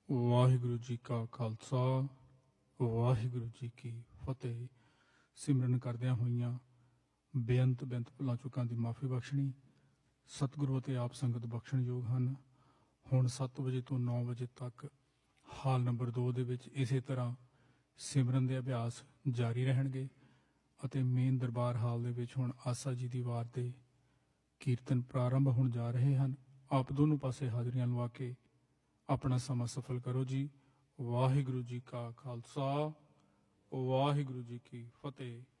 ਵਾਹਿਗੁਰੂ ਜੀ ਕਾ ਖਾਲਸਾ ਵਾਹਿਗੁਰੂ ਜੀ ਕੀ ਫਤਿਹ। ਸਿਮਰਨ ਕਰਦਿਆਂ ਹੋਈਆਂ ਬੇਅੰਤ ਭੁੱਲਾਂ ਚੁੱਕਾਂ ਦੀ ਮਾਫੀ ਬਖਸ਼ਣੀ। ਸਤਿਗੁਰੂ ਅਤੇ ਆਪ ਸੰਗਤ ਬਖਸ਼ਣਯੋਗ ਹਨ। ਹੁਣ 7 ਵਜੇ ਤੋਂ 9 ਵਜੇ ਤੱਕ ਹਾਲ ਨੰਬਰ 2 ਦੇ ਵਿੱਚ ਇਸੇ ਤਰ੍ਹਾਂ ਸਿਮਰਨ ਦੇ ਅਭਿਆਸ ਜਾਰੀ ਰਹਿਣਗੇ ਅਤੇ ਮੇਨ ਦਰਬਾਰ ਹਾਲ ਦੇ ਵਿੱਚ ਹੁਣ ਆਸਾ ਜੀ ਦੀ ਵਾਰ ਦੇ ਕੀਰਤਨ ਪ੍ਰਾਰੰਭ ਹੋਣ ਜਾ ਰਹੇ ਹਨ। ਆਪ ਦੋਨੋਂ ਪਾਸੇ ਹਾਜ਼ਰੀਆਂ ਲਵਾ ਕੇ ਆਪਣਾ ਸਮਾਂ ਸਫਲ ਕਰੋ ਜੀ। ਵਾਹਿਗੁਰੂ ਜੀ ਕਾ ਖਾਲਸਾ ਵਾਹਿਗੁਰੂ ਜੀ ਕੀ ਫਤਿਹ।